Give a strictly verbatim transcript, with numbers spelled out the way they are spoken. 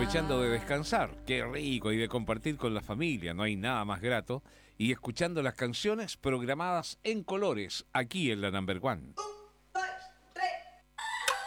aprovechando de descansar. Qué rico, y de compartir con la familia, no hay nada más grato. Y escuchando las canciones programadas en colores aquí en la Number One.